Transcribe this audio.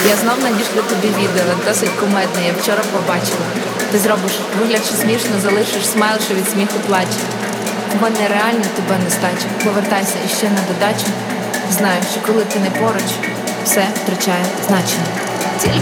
Я знов надішлю тобі відео, досить кумедне, я вчора побачила. Ти зробиш вигляд, що смішно, залишиш смайл, що від сміху плаче. В мене реально тебе нестача. Повертайся іще на додачу. Знаю, що коли ти не поруч, все втрачає значення.